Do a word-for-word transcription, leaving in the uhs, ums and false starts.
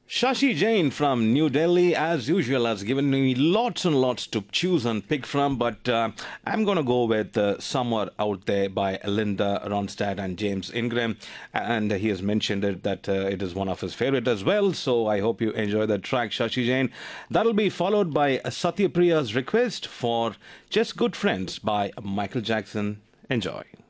Shashi Jain from New Delhi, as usual, has given me lots and lots to choose and pick from, but uh, I'm going to go with uh, Somewhere Out There by Linda Ronstadt and James Ingram. And he has mentioned it that uh, it is one of his favorite as well, so I hope you enjoy the track, Shashi Jain. That'll be followed by Satyapriya's request for Just Good Friends by Michael Jackson. Enjoy.